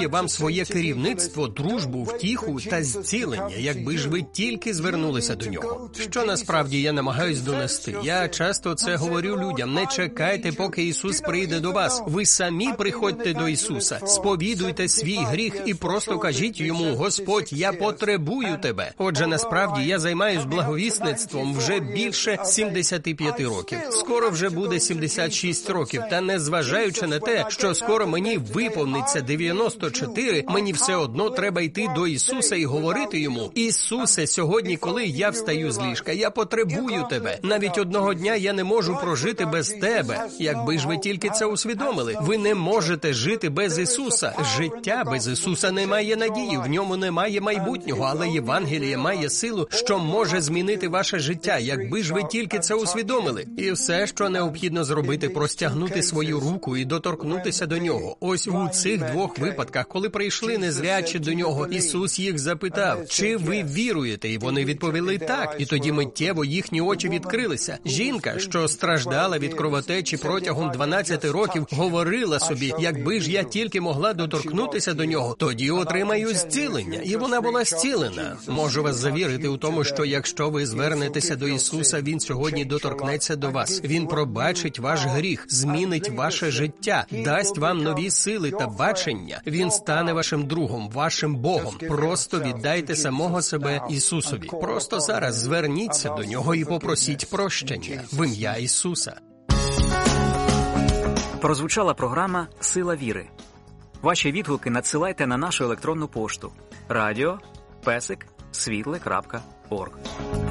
дарує вам своє керівництво, дружбу, втіху та зцілення, якби ж ви тільки звернулися до нього. Що насправді я намагаюсь донести? Я часто це говорю людям: не чекайте, поки Ісус прийде до вас. Ви самі приходьте до Ісуса, сповідуйте свій гріх і просто кажіть йому: Господь, я потребую тебе. Отже, насправді я займаюсь благовісництвом вже більше 75 років. Скоро вже буде 76 років, та незважаючи на те, що скоро мені виповниться 94, мені все одно треба йти до Ісуса і говорити йому: Ісусе, сьогодні, коли я встаю з ліжка, я потребую тебе. Навіть одного дня я не можу прожити без тебе. Якби ж ви тільки це усвідомили. Ви не можете жити без Ісуса. Життя без Ісуса не має надії, в ньому немає майбутнього, але Євангеліє має силу, що може змінити ваше життя, якби ж ви тільки це усвідомили. І все, що необхідно зробити, простягнути свою руку і доторкнутися до нього. Ось у цих двох випадках, коли прийшли незрячі до нього, Ісус їх запитав: чи ви віруєте? І вони відповіли: так. І тоді миттєво їхні очі відкрилися. Жінка, що страждала від кровотечі протягом 12 років, говорила собі: якби ж я тільки могла доторкнутися до нього, тоді отримаю зцілення. І вона була зцілена. Можу вас завірити у тому, що якщо ви звернетеся до Ісуса, Він сьогодні доторкнеться до вас. Він пробачить ваш гріх, змінить ваше життя, дасть вам нові сили та бачення. Він стане вашим другом, вашим Богом. Просто віддайте самого себе Ісусові. Просто зараз зверніться до Нього і попросіть прощення в ім'я Ісуса. Прозвучала програма «Сила віри». Ваші відгуки надсилайте на нашу електронну пошту radio@світле.орг.